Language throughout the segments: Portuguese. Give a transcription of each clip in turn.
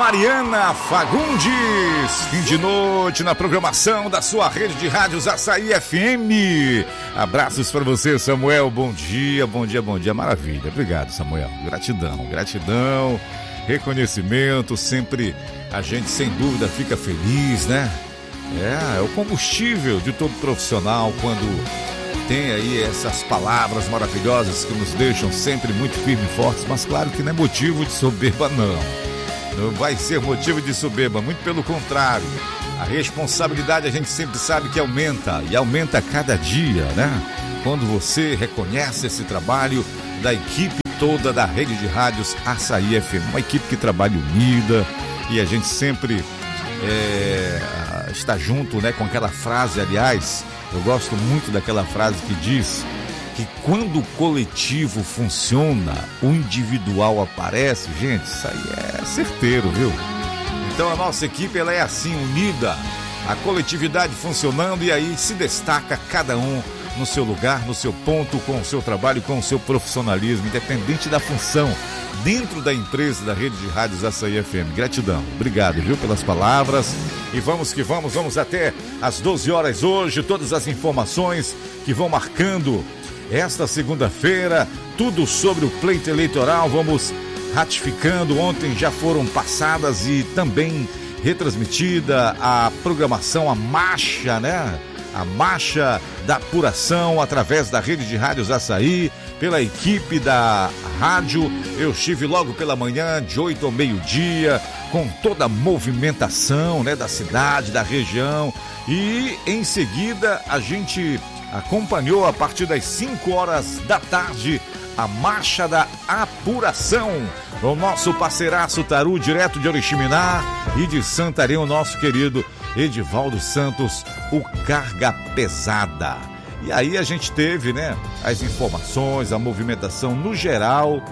Mariana Fagundes, fim de noite na programação da sua rede de rádios Açaí FM. Abraços para você, Samuel, bom dia, maravilha, obrigado, Samuel, gratidão, reconhecimento, sempre a gente sem dúvida fica feliz, né? É o combustível de todo profissional quando tem aí essas palavras maravilhosas que nos deixam sempre muito firmes e fortes, mas claro que não é motivo de soberba não vai ser motivo de soberba, muito pelo contrário. A responsabilidade a gente sempre sabe que aumenta, e aumenta a cada dia, né? Quando você reconhece esse trabalho da equipe toda da rede de rádios Açaí FM, uma equipe que trabalha unida, e a gente sempre está junto, né? Com aquela frase, aliás, eu gosto muito daquela frase que diz que quando o coletivo funciona, o individual aparece. Gente, isso aí é certeiro, viu? Então a nossa equipe, ela é assim, unida, a coletividade funcionando, e aí se destaca cada um no seu lugar, no seu ponto, com o seu trabalho, com o seu profissionalismo, independente da função, dentro da empresa da rede de rádios Açaí FM. Gratidão, obrigado, viu, pelas palavras. E vamos que vamos até às 12 horas hoje, todas as informações que vão marcando esta segunda-feira, tudo sobre o pleito eleitoral, vamos ratificando. Ontem já foram passadas e também retransmitida a programação, a marcha, né? A marcha da apuração através da rede de rádios Açaí, pela equipe da rádio. Eu estive logo pela manhã, de 8 ao meio-dia, com toda a movimentação, né, da cidade, da região, e em seguida a gente acompanhou a partir das 5 horas da tarde a marcha da apuração. O nosso parceiraço Taru, direto de Oriximiná, e de Santarém, o nosso querido Edivaldo Santos, o Carga Pesada. E aí a gente teve, né, as informações, a movimentação no geral,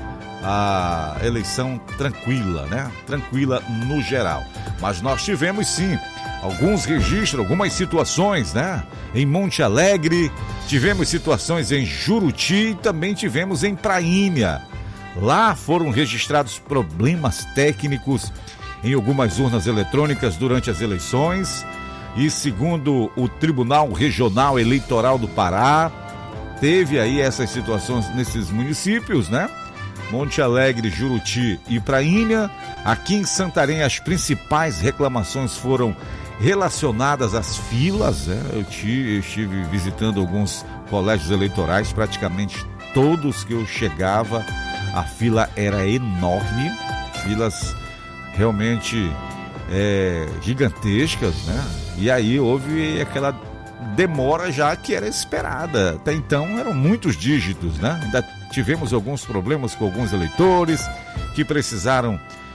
a eleição tranquila, né? Tranquila no geral. Mas nós tivemos sim alguns registros, algumas situações, né? Em Monte Alegre, tivemos situações em Juruti e também tivemos em Prainha. Lá foram registrados problemas técnicos em algumas urnas eletrônicas durante as eleições, e segundo o Tribunal Regional Eleitoral do Pará, teve aí essas situações nesses municípios, né? Monte Alegre, Juruti e Prainha. Aqui em Santarém, as principais reclamações foram relacionadas às filas, né? Eu estive visitando alguns colégios eleitorais, praticamente todos que eu chegava, a fila era enorme, filas realmente gigantescas, né? E aí houve aquela demora já que era esperada. Até então eram muitos dígitos, né? Ainda tivemos alguns problemas com alguns eleitores que precisaram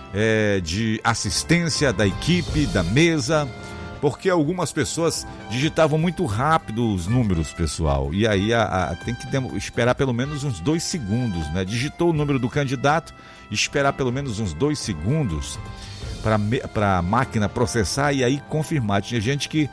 de assistência da equipe, da mesa, porque algumas pessoas digitavam muito rápido os números, pessoal, e aí tem que esperar pelo menos uns 2 segundos, né? Digitou o número do candidato, esperar pelo menos uns 2 segundos para a máquina processar e aí confirmar. Tinha gente que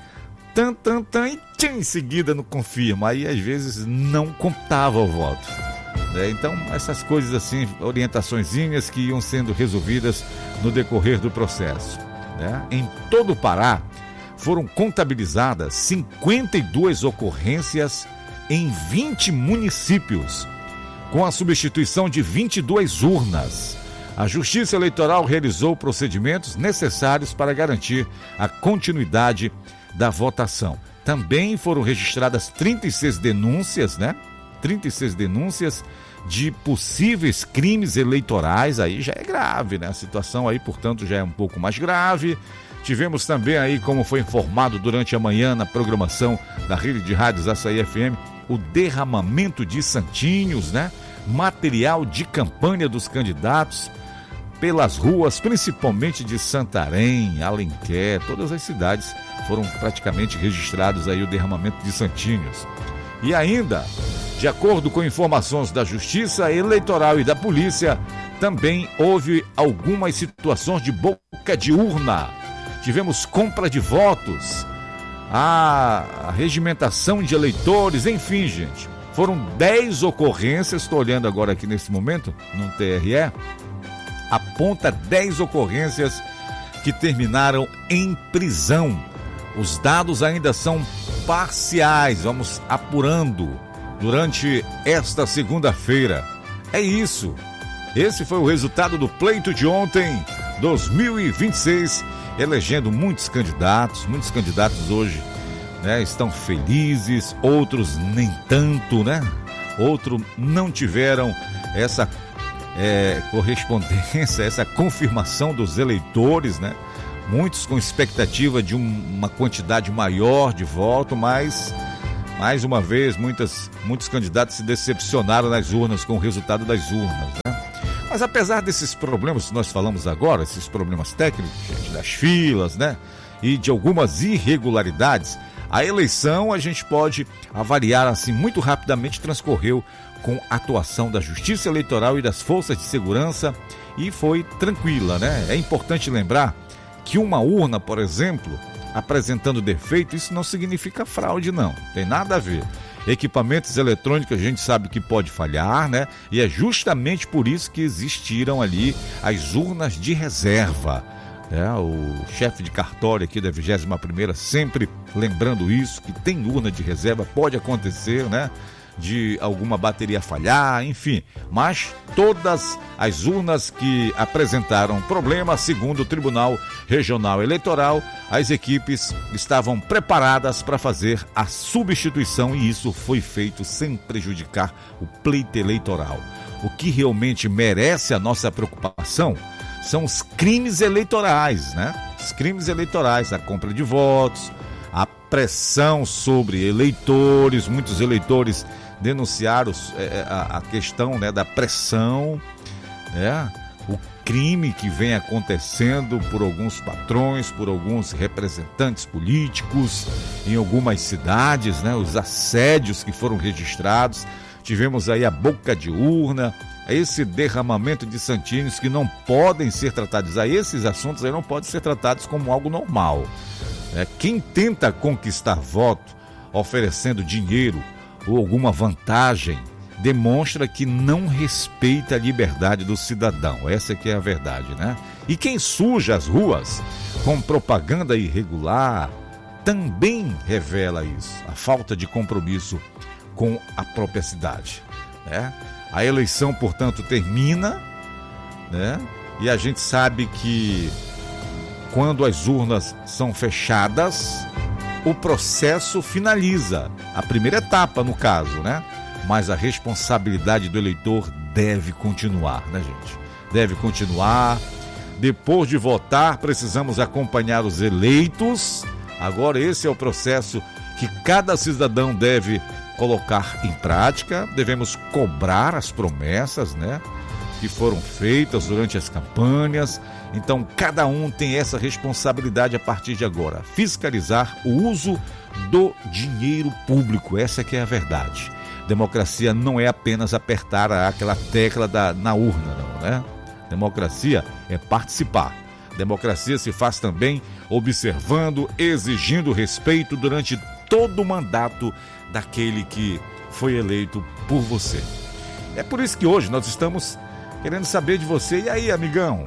e em seguida não confirma, aí às vezes não contava o voto, né? Então essas coisas assim, orientaçõezinhas que iam sendo resolvidas no decorrer do processo, né? Em todo o Pará foram contabilizadas 52 ocorrências em 20 municípios, com a substituição de 22 urnas. A Justiça Eleitoral realizou procedimentos necessários para garantir a continuidade da votação. Também foram registradas 36 denúncias, né? 36 denúncias de possíveis crimes eleitorais. Aí já é grave, né? A situação aí, portanto, já é um pouco mais grave. Tivemos também aí, como foi informado durante a manhã na programação da rede de rádios Açaí FM, o derramamento de santinhos, né? Material de campanha dos candidatos pelas ruas, principalmente de Santarém, Alenquer, todas as cidades foram praticamente registrados aí o derramamento de santinhos. E ainda, de acordo com informações da Justiça Eleitoral e da Polícia, também houve algumas situações de boca de urna. Tivemos compra de votos, a regimentação de eleitores, enfim, gente. Foram 10 ocorrências, estou olhando agora aqui nesse momento, no TRE, aponta 10 ocorrências que terminaram em prisão. Os dados ainda são parciais, vamos apurando durante esta segunda-feira. É isso. Esse foi o resultado do pleito de ontem, 2026, elegendo muitos candidatos. Muitos candidatos hoje, né, estão felizes, outros nem tanto, né? Outros não tiveram essa correspondência, essa confirmação dos eleitores, né? Muitos com expectativa de uma quantidade maior de voto, mas, mais uma vez, muitos candidatos se decepcionaram nas urnas, com o resultado das urnas, né? Mas apesar desses problemas que nós falamos agora, esses problemas técnicos, gente, das filas, né? E de algumas irregularidades, a eleição a gente pode avaliar assim muito rapidamente, transcorreu com a atuação da Justiça Eleitoral e das forças de segurança e foi tranquila, né? É importante lembrar que uma urna, por exemplo, apresentando defeito, isso não significa fraude, não. Tem nada a ver. Equipamentos eletrônicos a gente sabe que pode falhar, né? E é justamente por isso que existiram ali as urnas de reserva. O chefe de cartório aqui da 21ª sempre lembrando isso, que tem urna de reserva, pode acontecer, né? De alguma bateria falhar, enfim. Mas todas as urnas que apresentaram problema, segundo o Tribunal Regional Eleitoral, as equipes estavam preparadas para fazer a substituição e isso foi feito sem prejudicar o pleito eleitoral. O que realmente merece a nossa preocupação são os crimes eleitorais, né? Os crimes eleitorais, a compra de votos, a pressão sobre eleitores, muitos eleitores denunciaram a questão, né, da pressão, né? O crime que vem acontecendo por alguns patrões, por alguns representantes políticos em algumas cidades, né? Os assédios que foram registrados, tivemos aí a boca de urna, esse derramamento de santinhos que não podem ser tratados, esses assuntos aí não podem ser tratados como algo normal. Quem tenta conquistar voto oferecendo dinheiro ou alguma vantagem demonstra que não respeita a liberdade do cidadão. Essa que é a verdade, né? E quem suja as ruas com propaganda irregular também revela isso, a falta de compromisso com a própria cidade, né? A eleição, portanto, termina, né? E a gente sabe que quando as urnas são fechadas, o processo finaliza, a primeira etapa no caso, né? Mas a responsabilidade do eleitor deve continuar, né, gente? Deve continuar. Depois de votar, precisamos acompanhar os eleitos. Agora esse é o processo que cada cidadão deve colocar em prática. Devemos cobrar as promessas, né, que foram feitas durante as campanhas. Então cada um tem essa responsabilidade a partir de agora, fiscalizar o uso do dinheiro público. Essa que é a verdade. Democracia não é apenas apertar aquela tecla na urna, não, né? Democracia é participar. Democracia se faz também observando, exigindo respeito durante todo o mandato daquele que foi eleito por você. É por isso que hoje nós estamos querendo saber de você. E aí, amigão?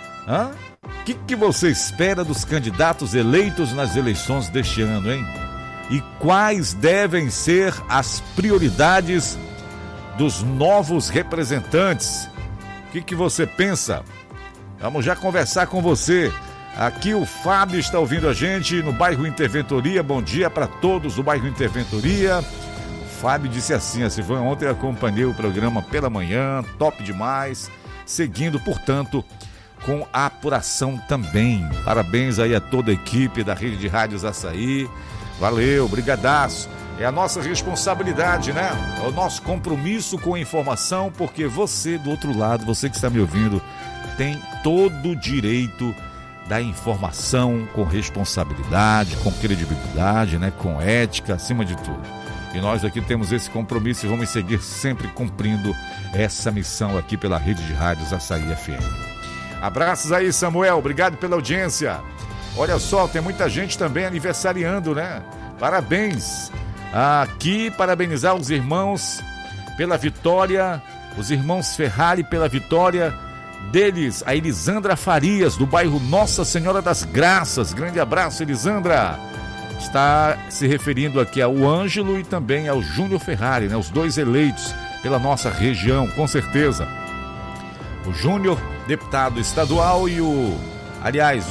O que você espera dos candidatos eleitos nas eleições deste ano, hein? E quais devem ser as prioridades dos novos representantes? O que você pensa? Vamos já conversar com você. Aqui o Fábio está ouvindo a gente no bairro Interventoria. Bom dia para todos do bairro Interventoria. O Fábio disse assim: Silvão, ontem eu acompanhei o programa pela manhã, top demais. Seguindo, portanto, com a apuração também. Parabéns aí a toda a equipe da Rede de Rádios Açaí. Valeu, brigadaço. É a nossa responsabilidade, né? É o nosso compromisso com a informação, porque você do outro lado, você que está me ouvindo, tem todo o direito da informação com responsabilidade, com credibilidade, né? Com ética, acima de tudo. E nós aqui temos esse compromisso e vamos seguir sempre cumprindo essa missão aqui pela Rede de Rádios Açaí FM. Abraços aí, Samuel, obrigado pela audiência. Olha só, tem muita gente também aniversariando, né? Parabéns. Aqui, parabenizar os irmãos pela vitória, os irmãos Ferrari pela vitória deles a Elisandra Farias, do bairro Nossa Senhora das Graças. Grande abraço, Elisandra. Está se referindo aqui ao Ângelo e também ao Júnior Ferrari, né? Os dois eleitos pela nossa região, com certeza. O Júnior, deputado estadual, e o... Aliás,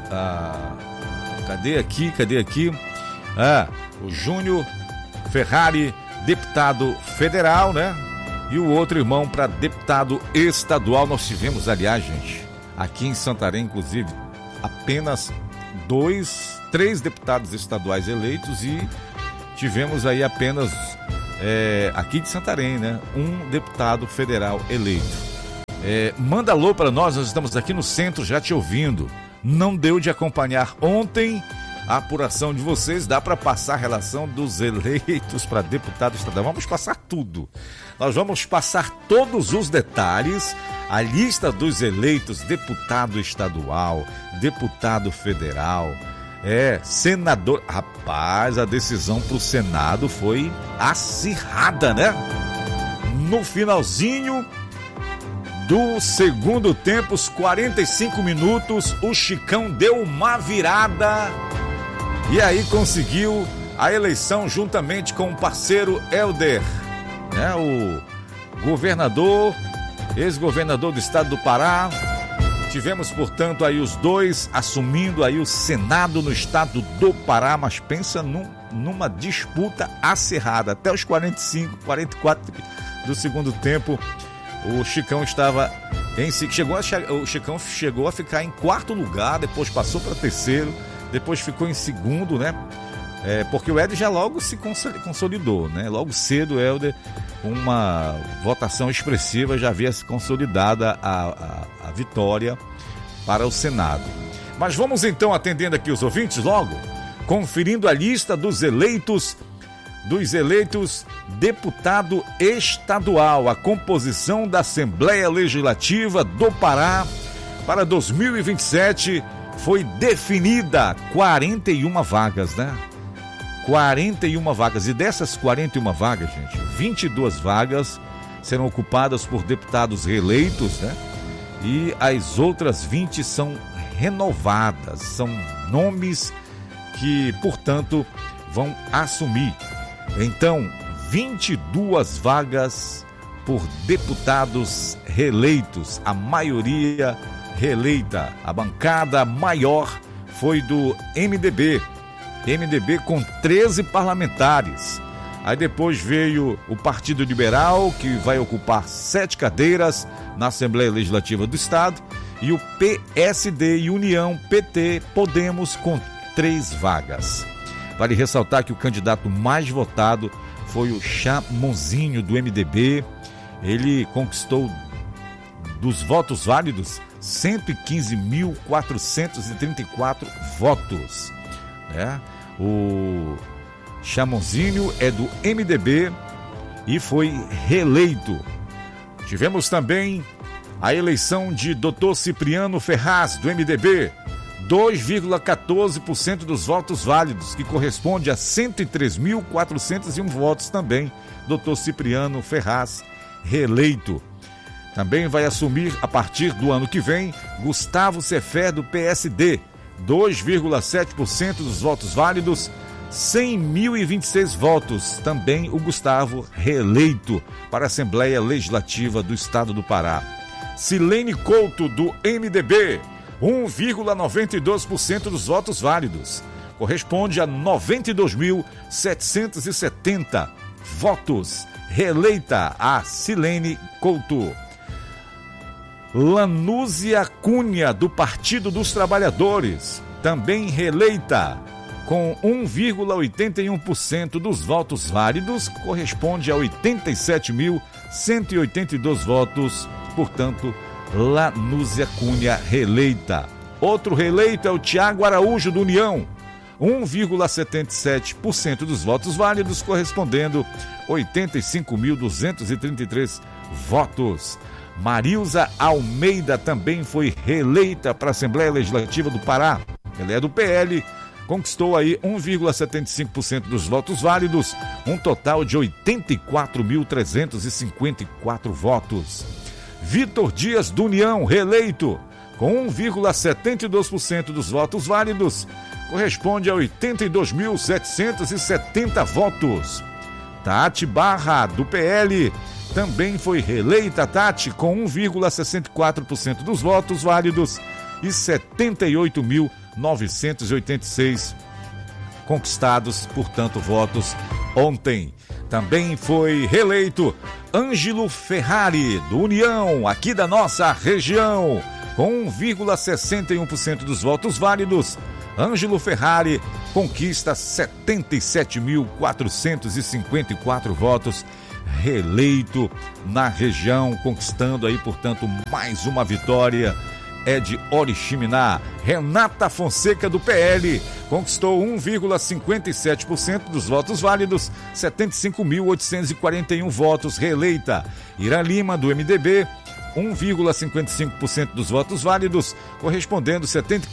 Cadê aqui? O Júnior Ferrari, deputado federal, né? E o outro irmão para deputado estadual. Nós tivemos, aliás, gente, aqui em Santarém, inclusive, apenas 3 deputados estaduais eleitos, e tivemos aí apenas, aqui de Santarém, né? Um deputado federal eleito. Manda alô para nós estamos aqui no centro já te ouvindo. Não deu de acompanhar ontem a apuração de vocês, dá para passar a relação dos eleitos para deputado estadual. Vamos passar tudo. Nós vamos passar todos os detalhes, a lista dos eleitos, deputado estadual, deputado federal, senador. Rapaz, a decisão para o Senado foi acirrada, né? No finalzinho do segundo tempo, os 45 minutos, o Chicão deu uma virada e aí conseguiu a eleição juntamente com o parceiro Helder, né? O governador, ex-governador do estado do Pará. Tivemos, portanto, aí os dois assumindo aí o Senado no estado do Pará, mas pensa numa disputa acirrada. Até os 45, 44 do segundo tempo, o Chicão estava o Chicão chegou a ficar em quarto lugar, depois passou para terceiro, depois ficou em segundo, né? Porque o Helder já logo se consolidou, né? Logo cedo o Helder, uma votação expressiva, já havia se consolidada a vitória para o Senado. Mas vamos então atendendo aqui os ouvintes logo, conferindo a lista dos eleitos deputado estadual. A composição da Assembleia Legislativa do Pará para 2027 foi definida. 41 vagas, né? 41 vagas. E dessas 41 vagas, gente, 22 vagas serão ocupadas por deputados reeleitos, né? E as outras 20 são renovadas. São nomes que, portanto, vão assumir. Então, 22 vagas por deputados reeleitos, a maioria reeleita. A bancada maior foi do MDB com 13 parlamentares. Aí depois veio o Partido Liberal, que vai ocupar 7 cadeiras na Assembleia Legislativa do Estado, e o PSD e União, PT, Podemos com 3 vagas. Vale ressaltar que o candidato mais votado foi o Chamonzinho, do MDB. Ele conquistou, dos votos válidos, 115.434 votos, né? O Chamonzinho é do MDB e foi reeleito. Tivemos também a eleição de Dr. Cipriano Ferraz, do MDB, 2,14% dos votos válidos, que corresponde a 103.401 votos também. Dr. Cipriano Ferraz, reeleito. Também vai assumir, a partir do ano que vem, Gustavo Sefer, do PSD, 2,7% dos votos válidos, 100.026 votos. Também o Gustavo, reeleito para a Assembleia Legislativa do Estado do Pará. Silene Couto, do MDB, 1,92% dos votos válidos, corresponde a 92.770 votos. Reeleita a Silene Couto. Lanúzia Cunha, do Partido dos Trabalhadores, também reeleita, com 1,81% dos votos válidos, corresponde a 87.182 votos. Portanto, Lanúzia Cunha, reeleita. Outro reeleito é o Tiago Araújo, do União, 1,77% dos votos válidos, correspondendo a 85.233 votos. Marilza Almeida também foi reeleita para a Assembleia Legislativa do Pará. Ela é do PL, conquistou aí 1,75% dos votos válidos, um total de 84.354 votos. Vitor Dias do União, reeleito, com 1,72% dos votos válidos, corresponde a 82.770 votos. Tati Barra, do PL, também foi reeleita. Tati, com 1,64% dos votos válidos e 78.986 conquistados, portanto, votos ontem. Também foi reeleito Ângelo Ferrari, do União, aqui da nossa região, com 1,61% dos votos válidos. Ângelo Ferrari conquista 77.454 votos, reeleito na região, conquistando aí, portanto, mais uma vitória. É de Oriximiná. Renata Fonseca, do PL, conquistou 1,57% dos votos válidos, 75.841 votos, reeleita. Ira Lima, do MDB, 1,55% dos votos válidos, correspondendo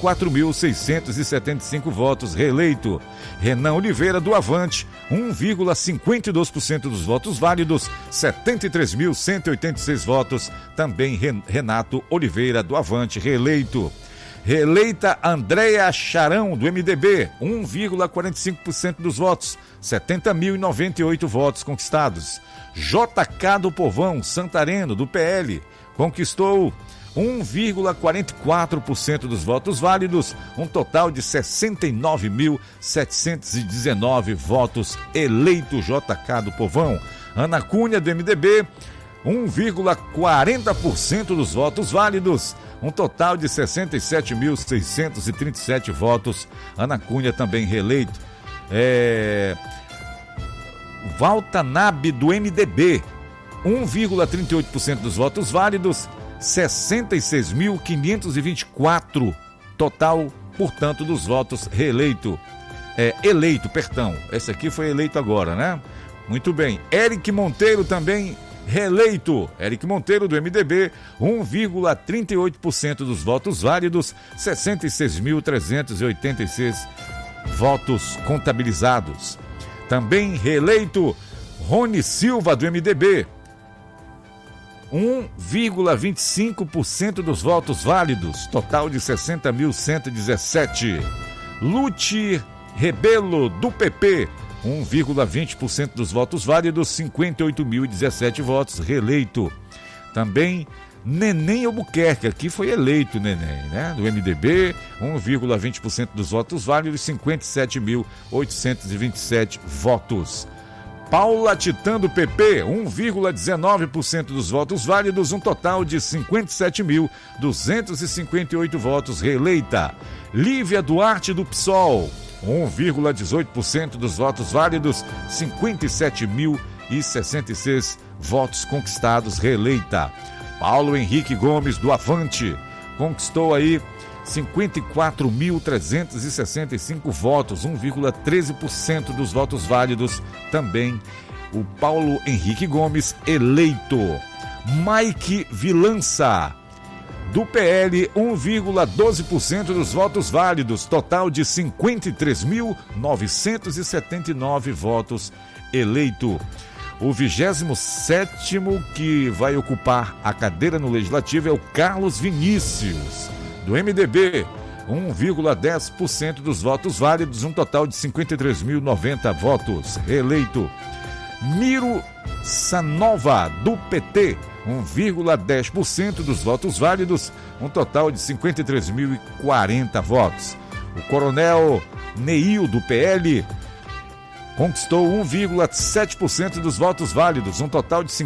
74.675 votos, reeleito. Renan Oliveira, do Avante, 1,52% dos votos válidos, 73.186 votos, também Renato Oliveira, do Avante, reeleito. Reeleita Andréa Charão, do MDB, 1,45% dos votos, 70.098 votos conquistados. JK do Povão, Santareno, do PL, conquistou 1,44% dos votos válidos, um total de 69.719 votos, eleito JK do Povão. Ana Cunha, do MDB, 1,40% dos votos válidos, um total de 67.637 votos. Ana Cunha também reeleito. Valtanab, do MDB, 1,38% dos votos válidos, 66.524 total, portanto, dos votos eleito. Esse aqui foi eleito agora, né? Muito bem. Eric Monteiro também reeleito. Eric Monteiro, do MDB, 1,38% dos votos válidos, 66.386 votos contabilizados. Também reeleito Rony Silva, do MDB, 1,25% dos votos válidos, total de 60.117. Lute Rebelo, do PP, 1,20% dos votos válidos, 58.017 votos, reeleito. Também Neném Albuquerque, aqui foi eleito Neném, né? Do MDB, 1,20% dos votos válidos, 57.827 votos. Paula Titã, do PP, 1,19% dos votos válidos, um total de 57.258 votos, reeleita. Lívia Duarte, do PSOL, 1,18% dos votos válidos, 57.066 votos conquistados, reeleita. Paulo Henrique Gomes, do Avante, conquistou aí 54.365 votos, 1,13% dos votos válidos, também o Paulo Henrique Gomes eleito. Mike Vilança, do PL, 1,12% dos votos válidos, total de 53.979 votos, eleito. O 27º que vai ocupar a cadeira no Legislativo é o Carlos Vinícius, do MDB, 1,10% dos votos válidos, um total de 53.090 votos, reeleito. Miro Sanova, do PT, 1,10% dos votos válidos, um total de 53.040 votos. O Coronel Neil, do PL, conquistou 1,7% dos votos válidos, um total de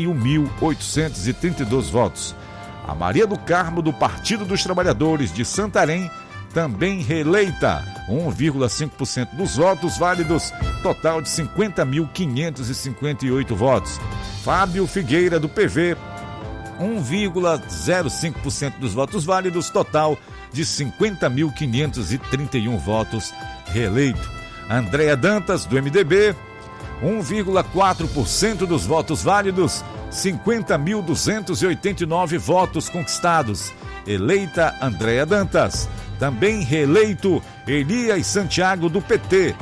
51.832 votos. A Maria do Carmo, do Partido dos Trabalhadores de Santarém, também reeleita, 1,5% dos votos válidos, total de 50.558 votos. Fábio Figueira, do PV, 1,05% dos votos válidos, total de 50.531 votos, reeleito. Andréa Dantas, do MDB, 1,4% dos votos válidos, 50.289 votos conquistados, eleita Andréa Dantas. Também reeleito Elias Santiago, do PT,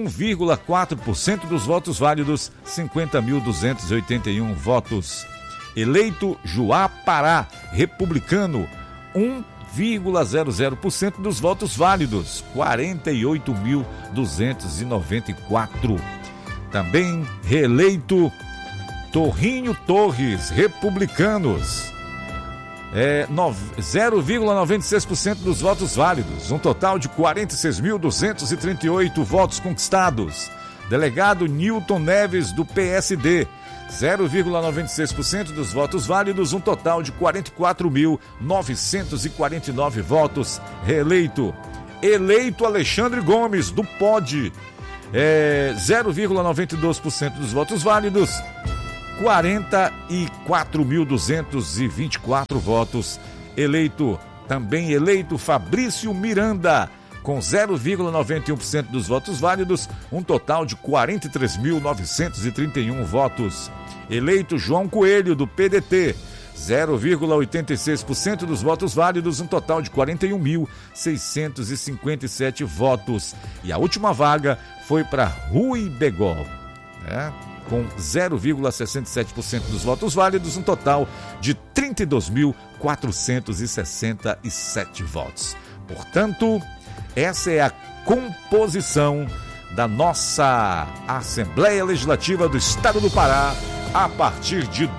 1,4% dos votos válidos, 50.281 votos. Eleito Juá Pará, republicano, 1,00% dos votos válidos, 48.294. Também reeleito Torrinho Torres, republicanos, 0,96% dos votos válidos, um total de 46.238 votos conquistados. Delegado Nilton Neves, do PSD, 0,96% dos votos válidos, um total de 44.949 votos. Reeleito. Eleito Alexandre Gomes, do POD, 0,92% dos votos válidos, 44.224 votos. Também eleito Fabrício Miranda, com 0,91% dos votos válidos, um total de 43.931 votos. Eleito João Coelho, do PDT, 0,86% dos votos válidos, um total de 41.657 votos. E a última vaga foi para Rui Begol, com 0,67% dos votos válidos, um total de 32.467 votos. Portanto, essa é a composição da nossa Assembleia Legislativa do Estado do Pará a partir de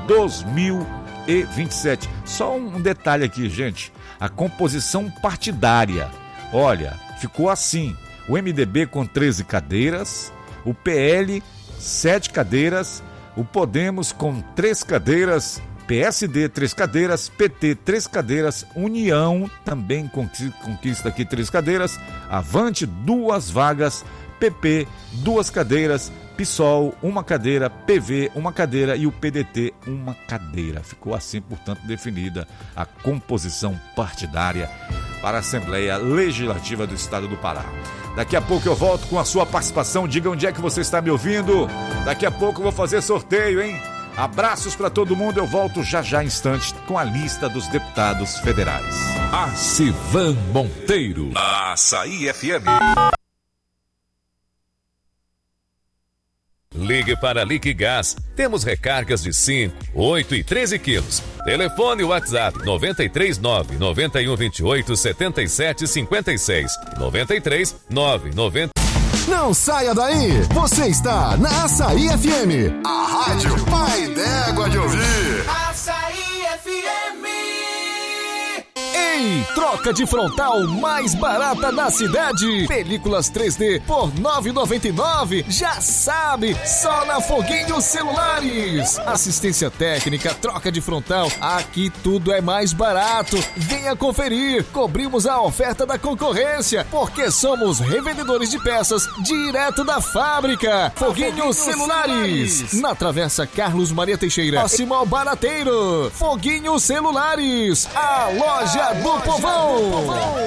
2027. Só um detalhe aqui, gente. A composição partidária. Olha, ficou assim. O MDB com 13 cadeiras, o PL 7 cadeiras, o Podemos com 3 cadeiras, PSD 3 cadeiras, PT 3 cadeiras, União também conquista aqui 3 cadeiras, Avante 2 vagas, PP 2 cadeiras, PSOL 1 cadeira, PV 1 cadeira e o PDT 1 cadeira. Ficou assim, portanto, definida a composição partidária para a Assembleia Legislativa do Estado do Pará. Daqui a pouco eu volto com a sua participação. Diga onde é que você está me ouvindo. Daqui a pouco eu vou fazer sorteio, hein? Abraços para todo mundo. Eu volto já em instantes com a lista dos deputados federais. Arcivan Monteiro. Açaí FM. Ligue para Liquigás. Temos recargas de 5, 8 e 13 quilos. Telefone WhatsApp 939-9128-7756. 93-990. Não saia daí! Você está na Açaí FM. A rádio pai d'égua de ouvir. Açaí FM. Ei, troca de frontal mais barata da cidade. Películas 3D por R$ 9,99. Já sabe, só na Foguinho Celulares. Assistência técnica, troca de frontal. Aqui tudo é mais barato. Venha conferir. Cobrimos a oferta da concorrência, porque somos revendedores de peças direto da fábrica. Foguinho Celulares. Na Travessa Carlos Maria Teixeira, próximo ao Barateiro. Foguinho Celulares, a loja do povão.